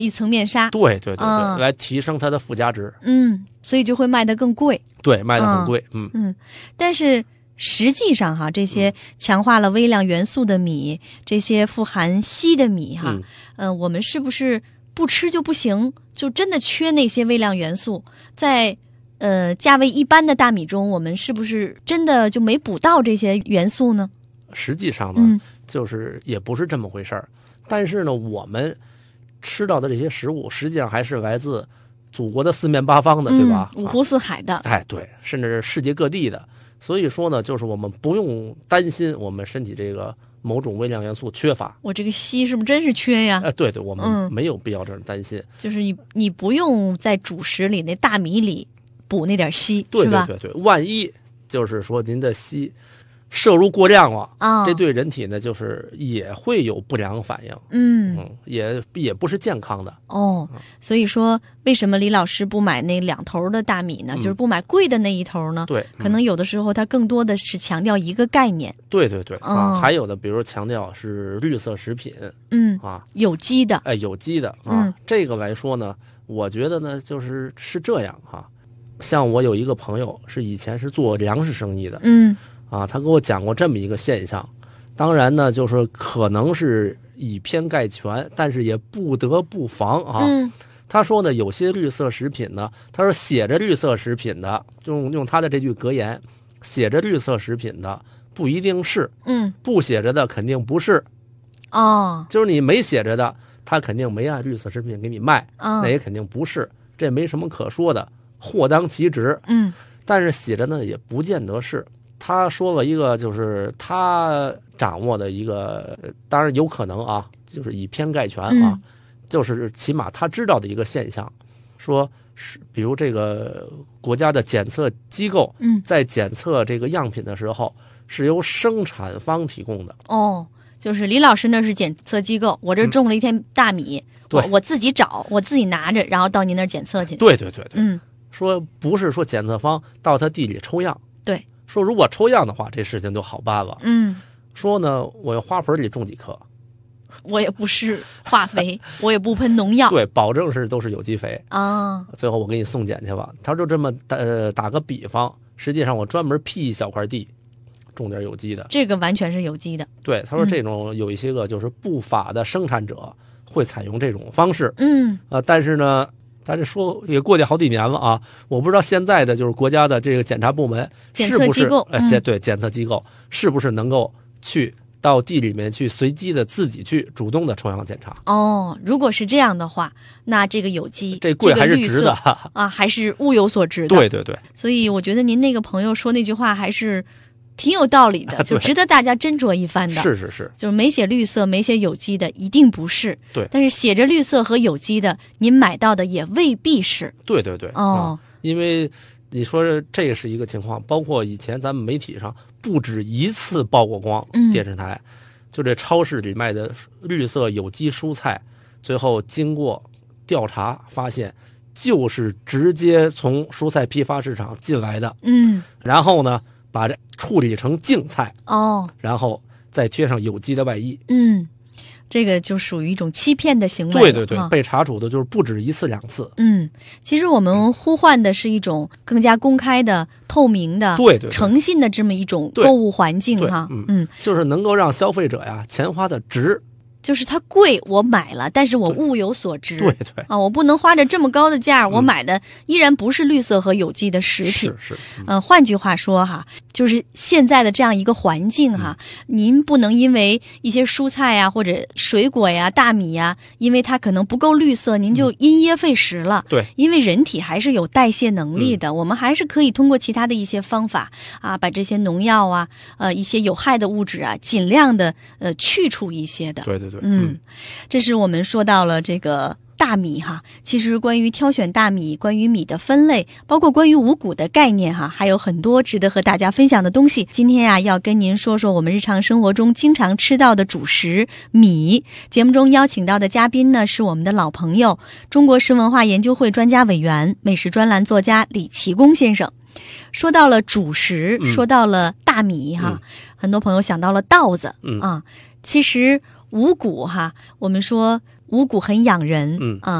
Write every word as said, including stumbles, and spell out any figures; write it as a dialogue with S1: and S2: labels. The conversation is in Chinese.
S1: 一层面纱。
S2: 对对对对，
S1: 嗯、
S2: 来提升它的附加值。
S1: 嗯，所以就会卖得更贵。
S2: 对，卖得很贵。嗯
S1: 嗯, 嗯，但是实际上哈，这些强化了微量元素的米，嗯、这些富含硒的米哈，嗯、呃，我们是不是不吃就不行？就真的缺那些微量元素？在呃价位一般的大米中，我们是不是真的就没补到这些元素呢？
S2: 实际上呢，嗯、就是也不是这么回事儿。但是呢，我们吃到的这些食物，实际上还是来自祖国的四面八方的，
S1: 嗯、
S2: 对吧？
S1: 五湖四海的。
S2: 哎，对，甚至是世界各地的。所以说呢，就是我们不用担心我们身体这个某种微量元素缺乏。
S1: 我这个硒是不是真是缺呀？
S2: 哎，对对，我们没有必要这样担心。
S1: 嗯、就是你你不用在主食里那大米里补那点硒，
S2: 对对对对，万一就是说您的硒摄入过量了啊、哦，这对人体呢就是也会有不良反应。嗯嗯，也也不是健康的
S1: 哦。所以说，为什么李老师不买那两头的大米呢？嗯、就是不买贵的那一头呢？
S2: 对，
S1: 可能有的时候它更多的是强调一个概念。
S2: 对对对、哦、啊，还有的比如强调是绿色食品，
S1: 嗯
S2: 啊，
S1: 有机的，
S2: 哎，有机的啊、嗯，这个来说呢，我觉得呢就是是这样哈、啊。像我有一个朋友是以前是做粮食生意的，
S1: 嗯。
S2: 啊，他给我讲过这么一个现象，当然呢，就是可能是以偏概全，但是也不得不防啊。
S1: 嗯，
S2: 他说呢，有些绿色食品呢，他说写着绿色食品的，用用他的这句格言，写着绿色食品的不一定是，
S1: 嗯，
S2: 不写着的肯定不是，
S1: 哦，
S2: 就是你没写着的，他肯定没按绿色食品给你卖，
S1: 哦、
S2: 那也肯定不是，这没什么可说的，货当其值。
S1: 嗯，
S2: 但是写着呢，也不见得是。他说了一个，就是他掌握的一个，当然有可能啊，就是以偏概全啊，
S1: 嗯、
S2: 就是起码他知道的一个现象，说是比如这个国家的检测机构，
S1: 嗯，
S2: 在检测这个样品的时候，是由生产方提供的。
S1: 哦，就是李老师那是检测机构，我这种了一天大米，嗯、
S2: 对，
S1: 我我自己找，我自己拿着，然后到您那儿检测去。
S2: 对对对对，
S1: 嗯，
S2: 说不是说检测方到他地里抽样。
S1: 对。
S2: 说如果抽样的话，这事情就好办了。
S1: 嗯，
S2: 说呢，我花盆里种几棵，
S1: 我也不是化肥，我也不喷农药，
S2: 对，保证是都是有机肥
S1: 啊。
S2: 最后我给你送检去吧。他就这么呃打个比方，实际上我专门辟一小块地，种点有机的，
S1: 这个完全是有机的。
S2: 对，他说这种有一些个就是不法的生产者会采用这种方式。
S1: 嗯，
S2: 呃，但是呢。咱这说也过去好几年了啊，我不知道现在的就是国家的这个检查部门是不是
S1: 哎、
S2: 呃，对检测机构是不是能够去到地里面去随机的自己去主动的抽样检查？
S1: 哦，如果是这样的话，那这个有机
S2: 这贵还是值的、
S1: 这个、啊，还是物有所值的。
S2: 对对对，
S1: 所以我觉得您那个朋友说那句话还是挺有道理的，就值得大家斟酌一番的。
S2: 是是是，
S1: 就是没写绿色、没写有机的，一定不是。
S2: 对，
S1: 但是写着绿色和有机的，您买到的也未必是。
S2: 对对对，
S1: 哦、
S2: 啊，因为你说这是一个情况，包括以前咱们媒体上不止一次曝过光，
S1: 嗯、
S2: 电视台就这超市里卖的绿色有机蔬菜，最后经过调查发现，就是直接从蔬菜批发市场进来的。
S1: 嗯，
S2: 然后呢？把这处理成净菜
S1: 哦，
S2: 然后再贴上有机的外衣。
S1: 嗯，这个就属于一种欺骗的行为。
S2: 对对对、
S1: 啊，
S2: 被查处的就是不止一次两次。
S1: 嗯，其实我们呼唤的是一种更加公开的、透明的、
S2: 对对
S1: 诚信的这么一种购物环境哈。
S2: 嗯
S1: 嗯，
S2: 就是能够让消费者呀钱花的值。
S1: 就是它贵，我买了，但是我物有所值。
S2: 对对
S1: 啊，我不能花着这么高的价，嗯、我买的依然不是绿色和有机的食品。
S2: 是是。
S1: 嗯、呃，换句话说哈，就是现在的这样一个环境哈，嗯、您不能因为一些蔬菜呀或者水果呀、大米呀，因为它可能不够绿色，您就因噎废食了。
S2: 对、嗯，
S1: 因为人体还是有代谢能力的，嗯、我们还是可以通过其他的一些方法啊，把这些农药啊、呃一些有害的物质啊，尽量的呃去除一些的。
S2: 对对。对，
S1: 嗯，这是我们说到了这个大米哈。其实关于挑选大米，关于米的分类，包括关于五谷的概念哈，还有很多值得和大家分享的东西。今天呀、啊，要跟您说说我们日常生活中经常吃到的主食米。节目中邀请到的嘉宾呢，是我们的老朋友，中国食文化研究会专家委员、美食专栏作家李奇功先生。说到了主食，
S2: 嗯、
S1: 说到了大米哈、嗯，很多朋友想到了稻子、
S2: 嗯、
S1: 啊，其实。五谷哈，我们说五谷很养人，
S2: 嗯
S1: 啊。